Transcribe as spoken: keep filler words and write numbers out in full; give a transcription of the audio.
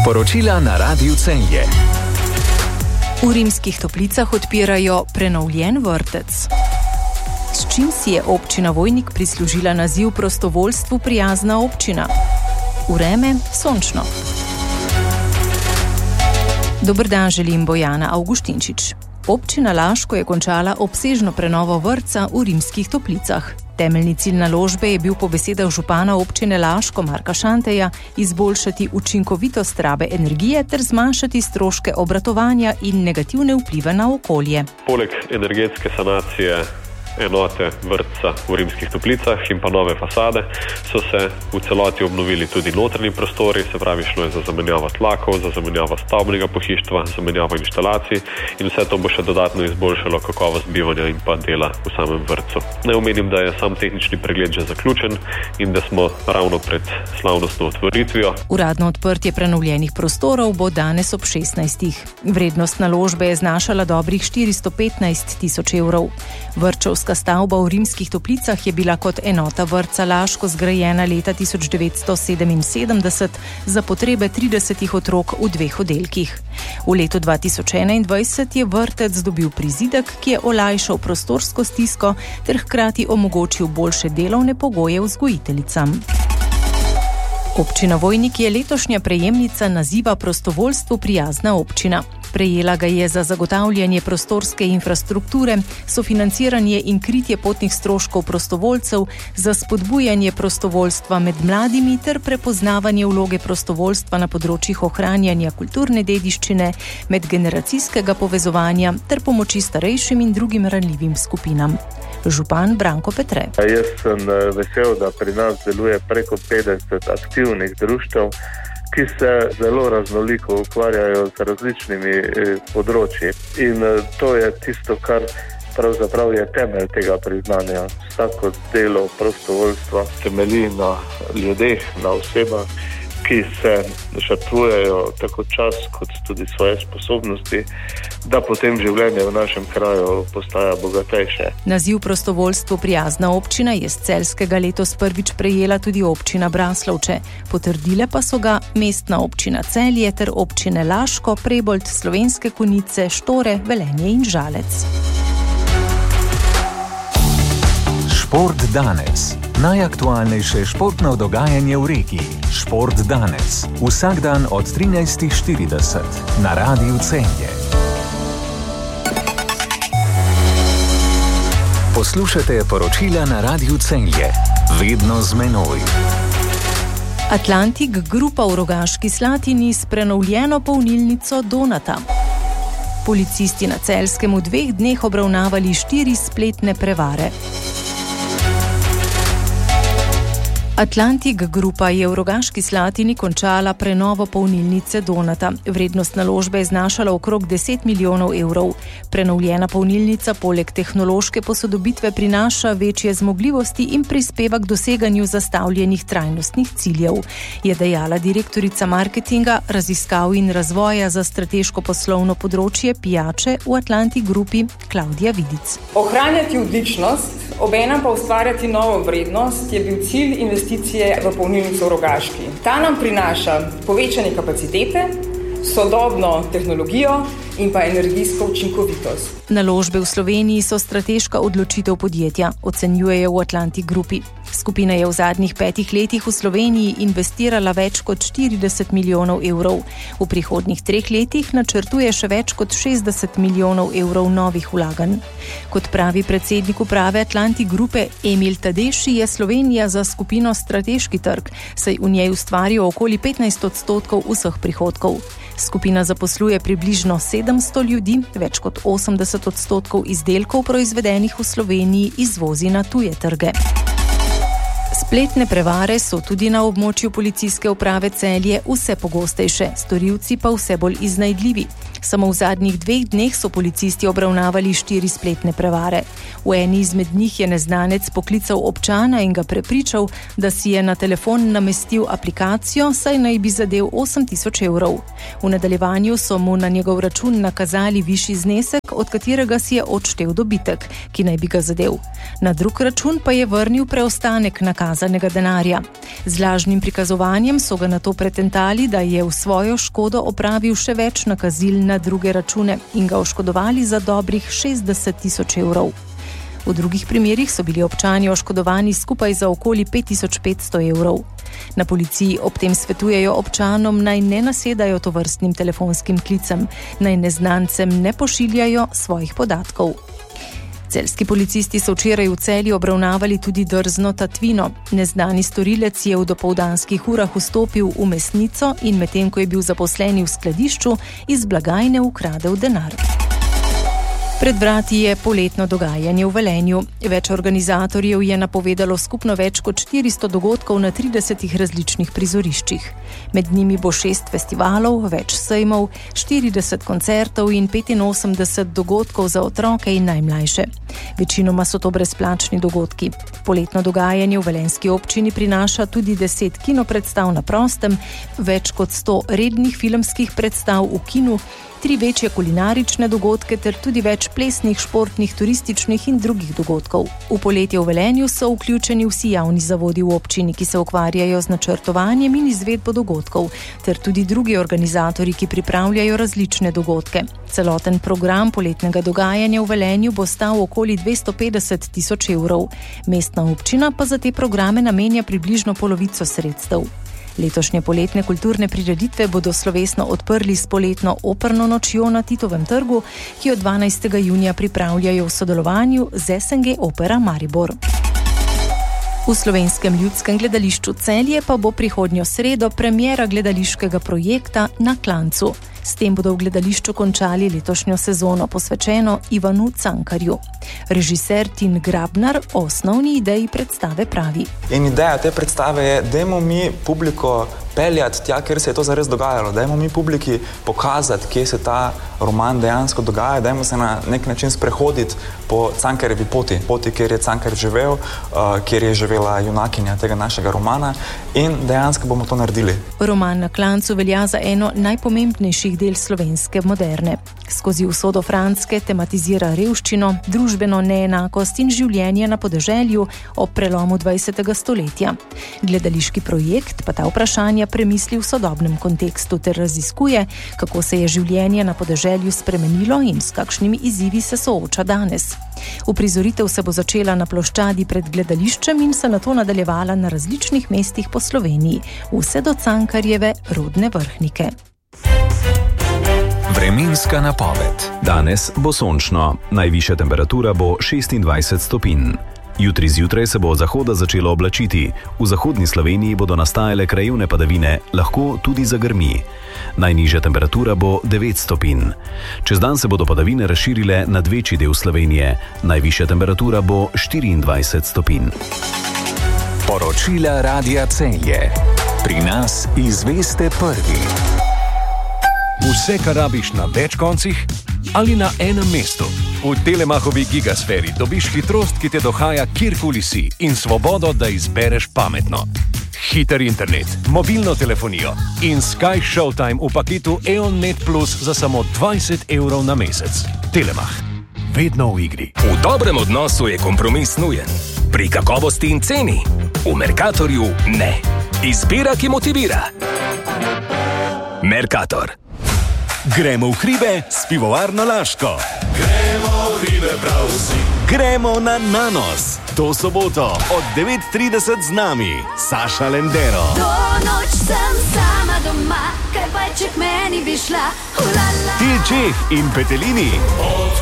Poročila na Radiu Celje. V Rimskih Toplicah odpirajo prenovljen vrtec. S čim si je občina Vojnik prislužila naziv prostovoljstvu prijazna občina? Vreme sončno. Dober dan, želim Bojana Avguštinčič. Občina Laško je končala obsežno prenovo vrtca v Rimskih Toplicah. Temeljni cilj naložbe je bil po besedah župana občine Laško Marka Šanteja izboljšati učinkovitost rabe energije ter zmanjšati stroške obratovanja in negativne vplive na okolje. Poleg energetske sanacije enote vrtca v Rimskih Toplicah in pa nove fasade so se v celoti obnovili tudi notranji prostori, se pravi šlo je za zamenjavo tlakov, za zamenjavo stavbnega pohištva, zamenjavo inštalacij in vse to bo še dodatno izboljšalo kakovost bivanja in pa dela v samem vrtcu. Naj omenim, da je sam tehnični pregled že zaključen in da smo ravno pred slavnostno otvoritvijo. Uradno odprtje prenovljenih prostorov bo danes ob šestnajstih. Vrednost naložbe je znašala dobrih štiristo petnajst tisoč evrov. Vrtčevska stavba v Rimskih Toplicah je bila kot enota vrtca Laško zgrajena leta tisoč devetsto sedeminsedemdeset za potrebe tridesetih otrok v dveh oddelkih. V letu dva tisoč enaindvajset je vrtec dobil prizidek, ki je olajšal prostorsko stisko ter hkrati omogočil boljše delovne pogoje vzgojiteljicam. Občina Vojnik je letošnja prejemnica naziva prostovoljstvu prijazna občina. Prejela ga je za zagotavljanje prostorske infrastrukture, sofinanciranje in kritje potnih stroškov prostovoljcev, za spodbujanje prostovoljstva med mladimi ter prepoznavanje vloge prostovoljstva na področjih ohranjanja kulturne dediščine, medgeneracijskega povezovanja ter pomoči starejšim in drugim ranljivim skupinam. Župan Branko Petre. Jaz sem vesel, da pri nas deluje preko petdeset aktivnih društev, ki se zelo raznoliko ukvarjajo z različnimi področji. In to je tisto, kar pravzaprav je temelj tega priznanja. Vsako delo prostovoljstva temelji na ljudeh, na osebah, ki se žrtvujejo tako čas kot tudi svoje sposobnosti, da potem življenje v našem kraju postaja bogatejše. Naziv prostovoljstvo prijazna občina je z celjskega letos prvič prejela tudi občina Braslovče. Potrdile pa so ga mestna občina Celje ter občine Laško, Prebold, Slovenske Konjice, Štore, Velenje in Žalec. Šport danes. Najaktualnejše športno dogajanje v regiji. Šport danes. Vsak dan od trinajstih štirideset na Radiu Celje. Poslušate poročila na Radiu Celje. Vedno z menoj. Atlantik Grupa v Rogaški Slatini s prenovljeno polnilnico Donata. Policisti na Celjskem v dveh dneh obravnavali štiri spletne prevare. Atlantik Grupa je v Rogaški Slatini končala prenovo polnilnice Donata. Vrednost naložbe je znašala okrog deset milijonov evrov. Prenovljena polnilnica poleg tehnološke posodobitve prinaša večje zmogljivosti in prispeva k doseganju zastavljenih trajnostnih ciljev, je dejala direktorica marketinga, raziskav in razvoja za strateško poslovno področje pijače v Atlantik Grupi Klavdija Vidic. Ohranjati odličnost, obenem pa ustvarjati novo vrednost je bil cilj investicije v polnilnico v Rogaški. Ta nam prinaša povečanje kapacitete, sodobno tehnologijo in pa energijsko učinkovitost. Naložbe v Sloveniji so strateška odločitev podjetja, ocenjujejo v Atlantik Grupi. Skupina je v zadnjih petih letih v Sloveniji investirala več kot štirideset milijonov evrov. V prihodnjih treh letih načrtuje še več kot šestdeset milijonov evrov novih vlaganj. Kot pravi predsednik uprave Atlantik Grupe Emil Tadeši, je Slovenija za skupino strateški trg, saj v njej ustvarijo okoli petnajst odstotkov vseh prihodkov. Skupina zaposluje približno sedemsto ljudi, več kot osemdeset odstotkov izdelkov proizvedenih v Sloveniji izvozi na tuje trge. Spletne prevare so tudi na območju policijske uprave Celje vse pogostejše, storilci pa vse bolj iznajdljivi. Samo v zadnjih dveh dneh so policisti obravnavali štiri spletne prevare. V eni izmed njih je neznanec poklical občana in ga prepričal, da si je na telefon namestil aplikacijo, saj naj bi zadel osem tisoč evrov. V nadaljevanju so mu na njegov račun nakazali višji znesek, od katerega si je odštel dobitek, ki naj bi ga zadel. Na drug račun pa je vrnil preostanek nakazanih umazanega denarja. Z lažnim prikazovanjem so ga nato pretentali, da je v svojo škodo opravil še več nakazil na druge račune in ga oškodovali za dobrih šestdeset tisoč evrov. V drugih primerih so bili občani oškodovani skupaj za okoli pet tisoč petsto evrov. Na policiji ob tem svetujejo občanom, naj ne nasedajo tovrstnim telefonskim klicem, naj neznancem ne pošiljajo svojih podatkov. Celjski policisti so včeraj v Celju obravnavali tudi drzno tatvino. Neznani storilec je v dopoldanskih urah vstopil v mesnico in medtem, ko je bil zaposlen v skladišču, iz blagajne ukradel denar. Pred vrati je poletno dogajanje v Velenju. Več organizatorjev je napovedalo skupno več kot štiristo dogodkov na tridesetih različnih prizoriščih. Med njimi bo šest festivalov, več sejmov, štirideset koncertov in petinosemdeset dogodkov za otroke in najmlajše. Večinoma so to brezplačni dogodki. Poletno dogajanje v velenjski občini prinaša tudi deset kinopredstav na prostem, več kot sto rednih filmskih predstav v kinu, tri večje kulinarične dogodke ter tudi več plesnih, športnih, turističnih in drugih dogodkov. V poletje v Velenju so vključeni vsi javni zavodi v občini, ki se ukvarjajo z načrtovanjem in izvedbo dogodkov, ter tudi drugi organizatorji, ki pripravljajo različne dogodke. Celoten program poletnega dogajanja v Velenju bo stal okoli dvesto petdeset tisoč evrov. Mestna občina pa za te programe namenja približno polovico sredstev. Letošnje poletne kulturne prireditve bodo slovesno odprli s poletno operno nočjo na Titovem trgu, ki jo dvanajstega junija pripravljajo v sodelovanju z S N G Opera Maribor. V Slovenskem ljudskem gledališču Celje pa bo prihodnjo sredo premiera gledališkega projekta Na klancu. S tem bodo v gledališču končali letošnjo sezono, posvečeno Ivanu Cankarju. Režiser Tin Grabnar o osnovni ideji predstave pravi. In ideja te predstave je, dajmo mi publiko peljati tja, kjer se je to zares dogajalo. Dajmo mi publiki pokazati, kje se ta roman dejansko dogaja. Dajmo se na nek način sprehoditi po Cankarjevi poti. Poti, kjer je Cankar živel, uh, kjer je živela junakinja tega našega romana in dejansko bomo to naredili. Roman Na klancu velja za eno najpomembnejših del slovenske moderne. Skozi usodo Franske tematizira revščino, družbeno neenakost in življenje na podeželju ob prelomu dvajsetega stoletja. Gledališki projekt pa ta vprašanja premisli v sodobnem kontekstu ter raziskuje, kako se je življenje na podeželju spremenilo in s kakšnimi izzivi se sooča danes. Uprizoritev se bo začela na ploščadi pred gledališčem in se nato nadaljevala na različnih mestih po Sloveniji, vse do Cankarjeve rodne Vrhnike. Vremenska napoved. Danes bo sončno, najvišja temperatura bo šestindvajset stopinj. Jutri zjutraj se bo od zahoda začelo oblačiti. V zahodni Sloveniji bodo nastajale krajevne padavine, lahko tudi zagrmi. Najnižja temperatura bo devet stopinj. Čez dan se bodo padavine razširile nad večji del Slovenije. Najvišja temperatura bo štiriindvajset stopinj. Poročila Radia Celje. Pri nas izveste prvi. Vse, kar rabiš na več koncih ali na enem mestu. V Telemachovi gigasferi dobiš hitrost, ki te dohaja kjerkoli si in svobodo, da izbereš pametno. Hiter internet, mobilno telefonijo in Sky Showtime v paketu E O N Net Plus za samo dvajset evrov na mesec. Telemach. Vedno v igri. V dobrem odnosu je kompromis nujen. Pri kakovosti in ceni. V Mercatorju ne. Izbira, ki motivira. Mercator. Gremo v hribe s pivovarno Laško. Gremo v hribe prav vsi. Gremo na Nanos. To soboto od devet trideset z nami Saša Lendero. Do noč sem sama doma, kaj pa če k meni bi šla. Ulala. Til Čeh in Petelini. Od